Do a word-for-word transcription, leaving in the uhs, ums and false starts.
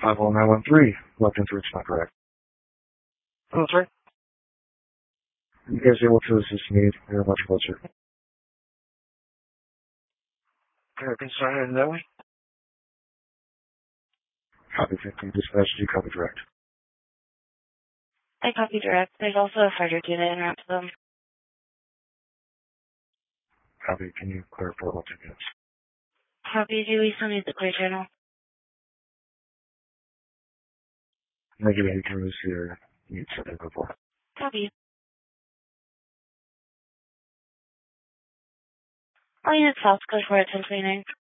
five one nine one three, left input is not correct. Oh, sorry? You guys able to assist me? You're much closer. Okay, I can sign it in that way. Copy fifteen dispatch, do you copy direct? I copy direct. There's also a further unit in Rapsville. Copy, can you clear for all tickets? Copy, do we still need the clear channel? Negative, you can release the area. You need to set that before. Copy. All units south, code for attention cleaning.